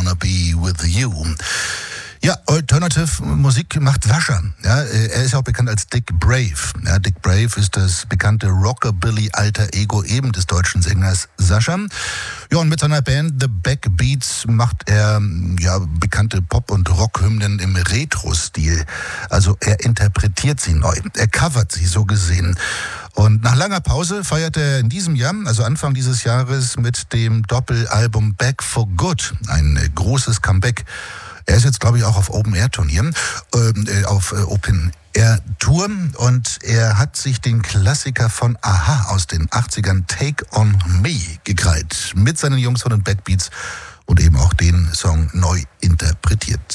Wanna Be With You. Ja, Alternative Musik macht Sascha. Ja, er ist auch bekannt als Dick Brave. Ja, Dick Brave ist das bekannte Rockabilly-Alter Ego eben des deutschen Sängers Sascha. Ja, und mit seiner Band The Backbeats macht er bekannte Pop- und Rockhymnen im Retro-Stil. Also er interpretiert sie neu. Er covert sie so gesehen. Und nach langer Pause feiert er in diesem Jahr, also Anfang dieses Jahres, mit dem Doppelalbum Back for Good ein großes Comeback. Er ist jetzt, glaube ich, auch auf Open-Air-Turnieren, auf Open-Air-Tour, und er hat sich den Klassiker von Aha aus den 80ern Take on Me gekrallt, mit seinen Jungs von den Backbeats, und eben auch den Song neu interpretiert.